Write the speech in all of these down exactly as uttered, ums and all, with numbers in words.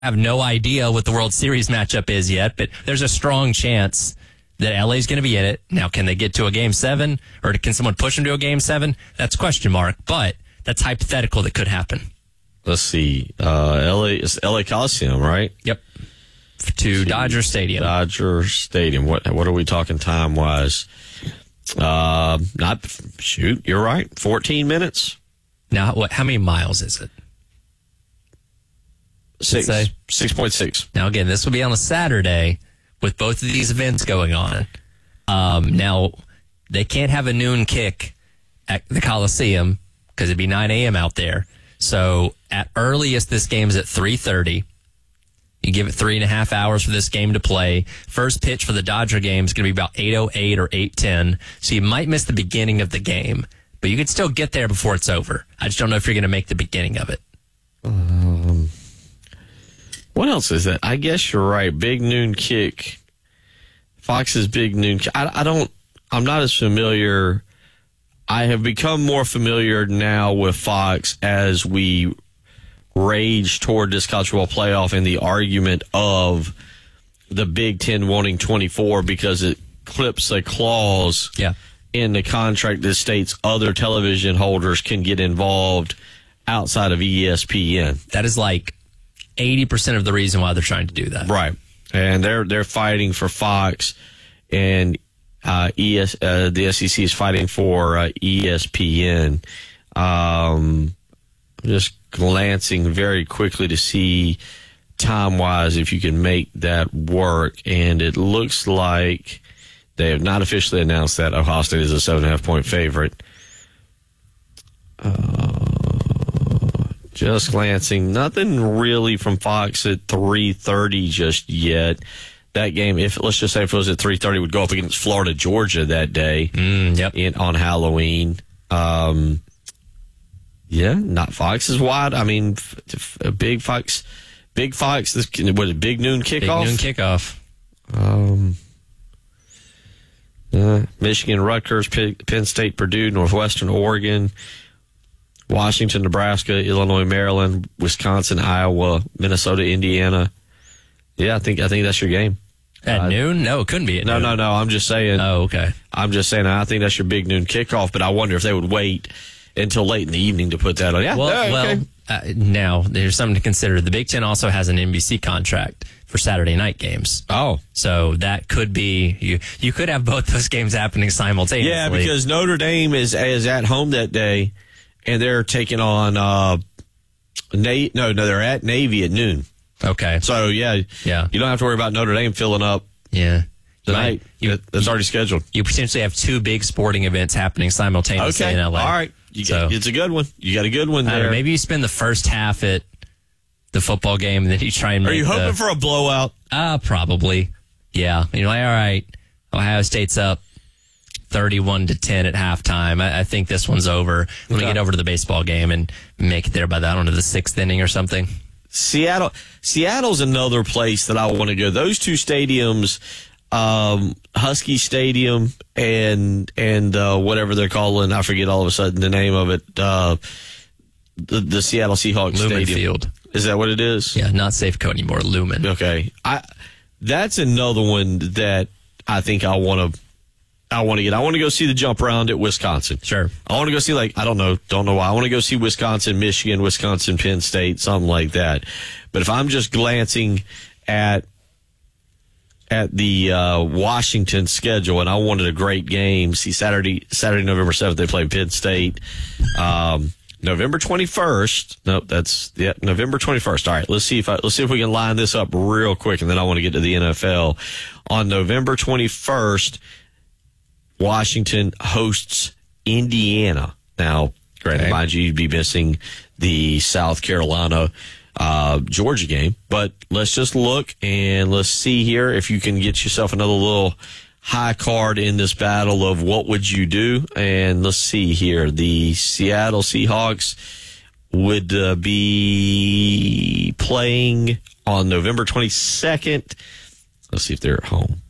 have no idea what the World Series matchup is yet, but there's a strong chance that L A is going to be in it. Now, can they get to a game seven, or can someone push them to a game seven? That's a question mark, but that's hypothetical. That could happen. Let's see. Uh, L A is L A Coliseum, right? Yep. To Dodger Stadium. Dodger Stadium. What what are we talking time wise? Uh, not shoot. You're right. Fourteen minutes. Now, what? How many miles is it? Six. Six point six. Now, again, this will be on a Saturday with both of these events going on. Um, now, they can't have a noon kick at the Coliseum because it'd be nine a.m. out there. So, at earliest, this game's at three thirty. You give it three and a half hours for this game to play. First pitch for the Dodger game is going to be about eight oh eight or eight ten. So you might miss the beginning of the game, but you could still get there before it's over. I just don't know if you're going to make the beginning of it. Um, what else is that? I guess you're right. Big noon kick. Fox's big noon kick. I, I don't, I'm not as familiar. I have become more familiar now with Fox as we rage toward this college football playoff and the argument of the Big Ten wanting twenty-four because it clips a clause yeah. in the contract that states other television holders can get involved outside of E S P N. That is like eighty percent of the reason why they're trying to do that. Right. And they're they're fighting for Fox, and uh, E S uh, the S E C is fighting for uh, E S P N. Um, just glancing very quickly to see time-wise if you can make that work, and it looks like they have not officially announced that Ohio State is a seven and a half point favorite. Uh, just glancing, nothing really from Fox at three thirty just yet. That game, if let's just say if it was at three thirty, would go up against Florida, Georgia that day. Mm, yep. in, on Halloween. Um, Yeah, not Fox is wide. I mean, a big Fox, big Fox. This what a big noon kickoff. Big noon kickoff. Um, uh, Michigan, Rutgers, Penn State, Purdue, Northwestern, Oregon, Washington, Nebraska, Illinois, Maryland, Wisconsin, Iowa, Minnesota, Indiana. Yeah, I think I think that's your game. At uh, noon? No, it couldn't be at no, noon. No, no, no. I'm just saying. Oh, okay. I'm just saying. I think that's your big noon kickoff. But I wonder if they would wait until late in the evening to put that on. Yeah. Well, yeah, well okay. uh, now there's something to consider. The Big Ten also has an N B C contract for Saturday night games. Oh. So that could be, you You could have both those games happening simultaneously. Yeah, because Notre Dame is is at home that day, and they're taking on, uh, Na- no, no, they're at Navy at noon. Okay. So, yeah, yeah, you don't have to worry about Notre Dame filling up yeah. tonight. You, That's already scheduled. You potentially have two big sporting events happening simultaneously Okay. in L A. All right. You so, got, it's a good one. You got a good one I don't there. know, maybe you spend the first half at the football game, and then you try and make Are you hoping the, for a blowout? Uh, probably. Yeah. You're like, all right, Ohio State's up thirty-one to ten at halftime. I, I think this one's over. Let me Okay. get over to the baseball game and make it there by the, I don't know, the sixth inning or something. Seattle. Seattle's another place that I want to go. Those two stadiums, um, Husky Stadium and and uh, whatever they're calling, I forget all of a sudden the name of it. Uh, the, the Seattle Seahawks Lumen Stadium. Field. Is that what it is? Yeah, not Safeco anymore. Lumen. Okay, I that's another one that I think I want to. I want to get. I want to go see the jump round at Wisconsin. Sure. I want to go see, like, I don't know, don't know why. I want to go see Wisconsin, Michigan, Wisconsin, Penn State, something like that. But if I'm just glancing at at the uh, Washington schedule, and I wanted a great game, see Saturday, Saturday, November seventh, they play Penn State. Um, November twenty-first. Nope, that's yeah, November twenty-first. All right, let's see if I, let's see if we can line this up real quick, and then I want to get to the N F L. On November twenty-first, Washington hosts Indiana. Now, granted, Okay. mind you, you'd be missing the South Carolina uh, Georgia game, but let's just look and let's see here if you can get yourself another little high card in this battle of what would you do. And let's see here. The Seattle Seahawks would uh, be playing on November twenty-second. Let's see if they're at home.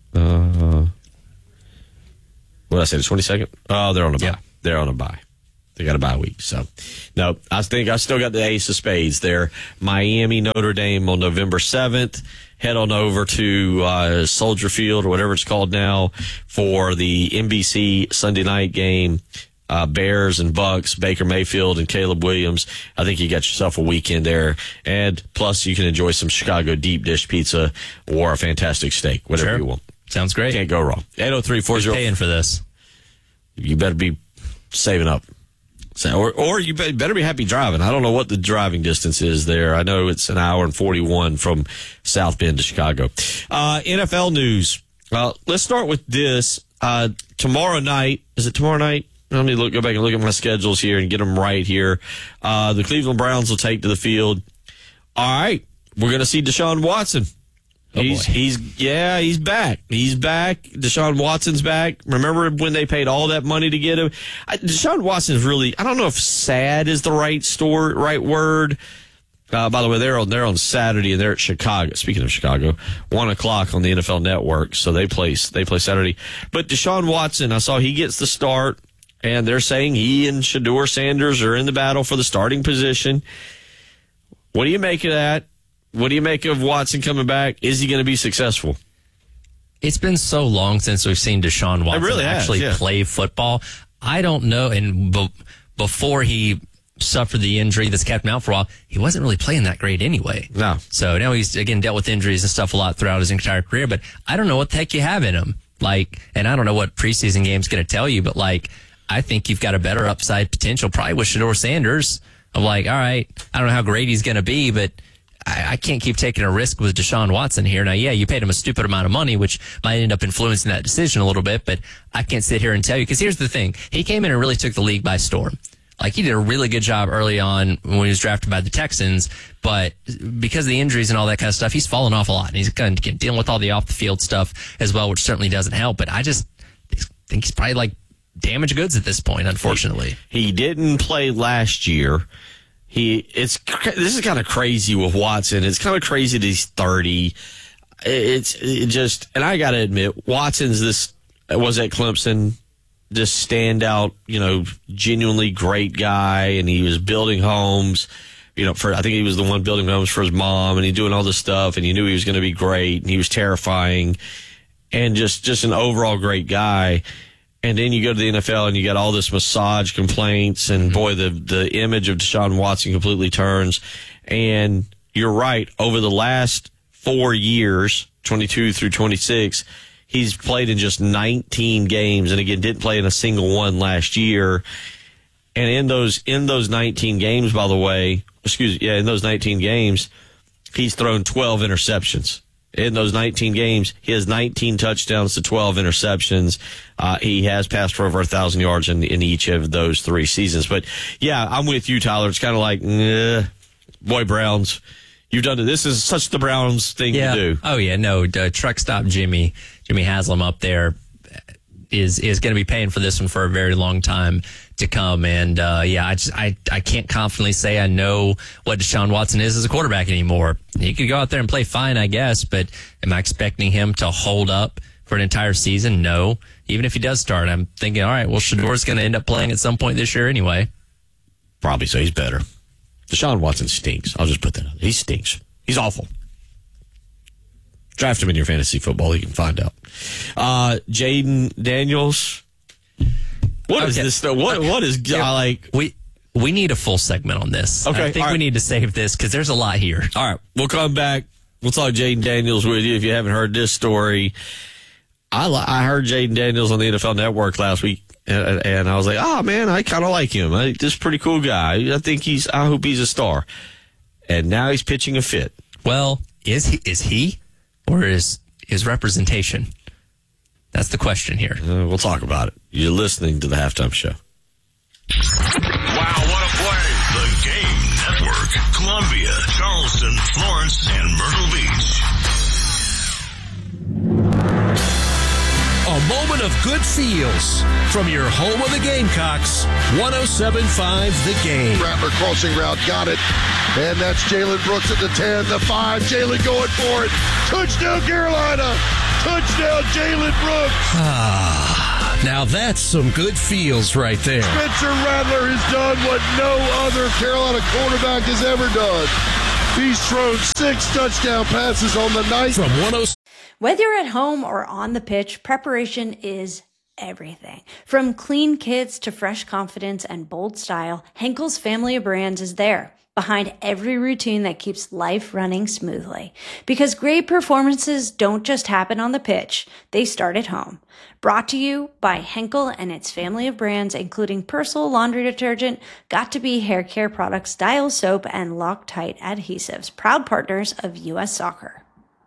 Uh, what did I say, the twenty-second? Oh, they're on a bye. Yeah. They're on a bye. They got a bye week. So, no, I think I still got the ace of spades there. Miami, Notre Dame on November seventh. Head on over to uh, Soldier Field or whatever it's called now for the N B C Sunday night game. Uh, Bears and Bucks, Baker Mayfield and Caleb Williams. I think you got yourself a weekend there. And plus, you can enjoy some Chicago deep dish pizza or a fantastic steak, whatever Sure. you want. Sounds great. Can't go wrong. eight oh three four oh. Paying for this. You better be saving up. So, or, or you be- better be happy driving. I don't know what the driving distance is there. I know it's an hour and forty-one from South Bend to Chicago. Uh, N F L news. Uh, let's start with this. Uh, tomorrow night, is it tomorrow night? Let me look, go back and look at my schedules here and get them right here. Uh, the Cleveland Browns will take to the field. All right. We're going to see Deshaun Watson. Oh, he's, boy. he's, yeah, he's back. He's back. Deshaun Watson's back. Remember when they paid all that money to get him? I, Deshaun Watson's really, I don't know if sad is the right store, right word. Uh, by the way, they're on, they're on Saturday and they're at Chicago. Speaking of Chicago, one o'clock on the N F L Network. So they play, they play Saturday. But Deshaun Watson, I saw he gets the start and they're saying he and Shedeur Sanders are in the battle for the starting position. What do you make of that? What do you make of Watson coming back? Is he going to be successful? It's been so long since we've seen Deshaun Watson really has, actually yeah. play football. I don't know. And be- before he suffered the injury that's kept him out for a while, he wasn't really playing that great anyway. No. So now he's, again, dealt with injuries and stuff a lot throughout his entire career, but I don't know what the heck you have in him. Like, and I don't know what preseason game's going to tell you, but like, I think you've got a better upside potential probably with Shedeur Sanders. Of like, all right, I don't know how great he's going to be, but I, I can't keep taking a risk with Deshaun Watson here. Now, yeah, you paid him a stupid amount of money, which might end up influencing that decision a little bit, but I can't sit here and tell you, because here's the thing. He came in and really took the league by storm. Like, he did a really good job early on when he was drafted by the Texans, but because of the injuries and all that kind of stuff, he's fallen off a lot, and he's kind of dealing with all the off-the-field stuff as well, which certainly doesn't help, but I just think he's probably like damaged goods at this point, unfortunately. He, he didn't play last year. He it's this is kind of crazy with Watson. It's kind of crazy that he's thirty. It's it just, and I got to admit, Watson's this was at Clemson, this standout, you know, genuinely great guy, and he was building homes. You know, for I think he was the one building homes for his mom, and he doing all this stuff, and you knew he was going to be great, and he was terrifying, and just just an overall great guy. And then you go to the N F L and you got all this massage complaints, and mm-hmm. boy, the the image of Deshaun Watson completely turns. And you're right, over the last four years, twenty-two through twenty-six, he's played in just nineteen games, and again, didn't play in a single one last year. And in those in those nineteen games, by the way, excuse me, yeah, in those nineteen games, he's thrown twelve interceptions. In those nineteen games, he has nineteen touchdowns to twelve interceptions. Uh, he has passed for over a thousand yards in, in each of those three seasons. But yeah, I'm with you, Tyler. It's kind of like, nah, boy, Browns, you've done it. This is such the Browns thing yeah. to do. Oh yeah, no, uh, truck stop Jimmy, Jimmy Haslam up there is is going to be paying for this one for a very long time to come. And uh, yeah, I just I I can't confidently say I know what Deshaun Watson is as a quarterback anymore. He could go out there and play fine, I guess, but am I expecting him to hold up for an entire season? No. Even if he does start, I'm thinking, all right, well, Shedeur's going to end up playing at some point this year anyway. Probably so. He's better. Deshaun Watson stinks. I'll just put that out. He stinks. He's awful. Draft him in your fantasy football. You can find out. Uh, Jaden Daniels. What is okay. this? What what is yeah, uh, like? We we need a full segment on this. Okay, I think right. we need to save this because there's a lot here. All right, we'll come back. We'll talk Jaden Daniels with you if you haven't heard this story. I I heard Jaden Daniels on the N F L Network last week, and, and I was like, oh man, I kind of like him. I, this is a pretty cool guy. I think he's. I hope he's a star. And now he's pitching a fit. Well, is he? Is he? Or is his representation? That's the question here. Uh, we'll talk about it. You're listening to the Halftime Show. Wow, what a play. The Game Network. Columbia, Charleston, Florence, and Myrtle Beach. A moment of good feels from your home of the Gamecocks, one oh seven point five The Game. Rattler crossing route, got it. And that's Jalen Brooks at the ten, the five. Jalen going for it. Touchdown, Carolina. Touchdown, Jalen Brooks. Ah, Now that's some good feels right there. Spencer Rattler has done what no other Carolina quarterback has ever done. He's thrown six touchdown passes on the night. From one oh Whether you're at home or on the pitch, preparation is everything. From clean kits to fresh confidence and bold style, Henkel's family of brands is there, behind every routine that keeps life running smoothly. Because great performances don't just happen on the pitch, they start at home. Brought to you by Henkel and its family of brands, including Persil laundry detergent, Got2b hair care products, Dial soap, and Loctite adhesives, proud partners of U S Soccer.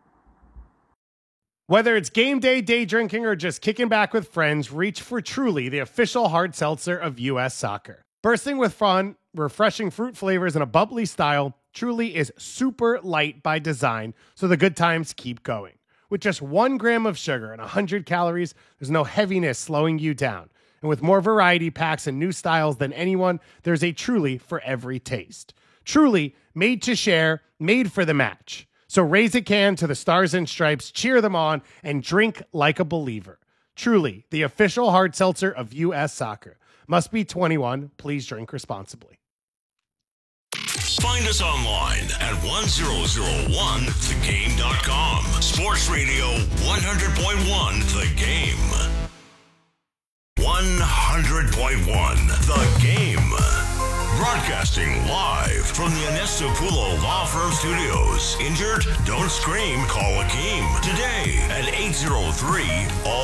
Whether it's game day, day drinking, or just kicking back with friends, reach for Truly, the official hard seltzer of U S Soccer. Bursting with fun, refreshing fruit flavors, and a bubbly style, Truly is super light by design, so the good times keep going. With just one gram of sugar and one hundred calories, there's no heaviness slowing you down. And with more variety packs and new styles than anyone, there's a Truly for every taste. Truly, made to share, made for the match. So raise a can to the Stars and Stripes, cheer them on, and drink like a believer. Truly, the official hard seltzer of U S Soccer. Must be twenty-one. Please drink responsibly. Find us online at one thousand one the game dot com. Sports Radio one hundred point one The Game. one hundred point one The Game. Broadcasting live from the Anestopulo Law Firm Studios. Injured? Don't scream. Call Akeem today at eight oh three all